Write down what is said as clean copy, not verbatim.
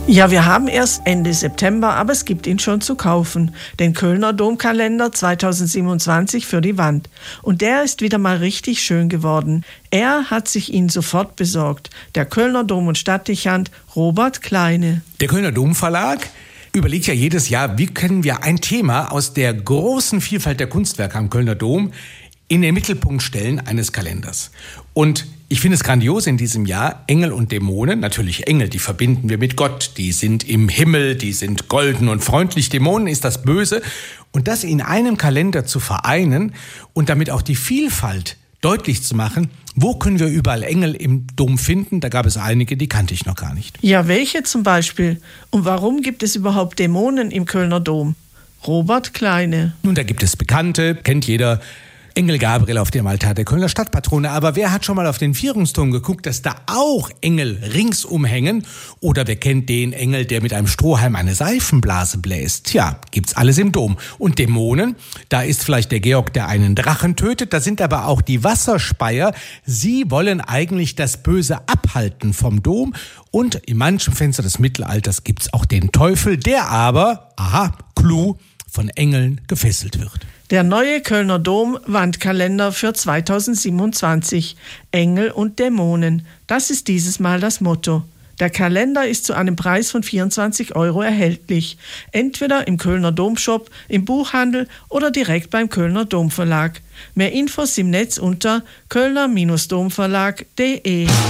Ja, wir haben erst Ende September, aber es gibt ihn schon zu kaufen. Den Kölner Domkalender 2027 für die Wand. Und der ist wieder mal richtig schön geworden. Er hat sich ihn sofort besorgt. Der Kölner Dom- und Stadtdechant Robert Kleine. Der Kölner Domverlag überlegt ja jedes Jahr, wie können wir ein Thema aus der großen Vielfalt der Kunstwerke am Kölner Dom in den Mittelpunkt stellen eines Kalenders. Und ich finde es grandios in diesem Jahr, Engel und Dämonen, natürlich Engel, die verbinden wir mit Gott, die sind im Himmel, die sind golden und freundlich, Dämonen ist das Böse. Und das in einem Kalender zu vereinen und damit auch die Vielfalt deutlich zu machen, wo können wir überall Engel im Dom finden? Da gab es einige, die kannte ich noch gar nicht. Ja, welche zum Beispiel? Und warum gibt es überhaupt Dämonen im Kölner Dom? Robert Kleine. Nun, da gibt es Bekannte, kennt jeder. Engel Gabriel auf dem Altar der Kölner Stadtpatrone. Aber wer hat schon mal auf den Vierungsturm geguckt, dass da auch Engel ringsum hängen? Oder wer kennt den Engel, der mit einem Strohhalm eine Seifenblase bläst? Tja, gibt's alles im Dom. Und Dämonen, da ist vielleicht der Georg, der einen Drachen tötet. Da sind aber auch die Wasserspeier. Sie wollen eigentlich das Böse abhalten vom Dom. Und in manchem Fenster des Mittelalters gibt's auch den Teufel, der aber, Clou, von Engeln gefesselt wird. Der neue Kölner Dom-Wandkalender für 2027. Engel und Dämonen. Das ist dieses Mal das Motto. Der Kalender ist zu einem Preis von 24 € erhältlich. Entweder im Kölner Domshop, im Buchhandel oder direkt beim Kölner Domverlag. Mehr Infos im Netz unter kölner-domverlag.de.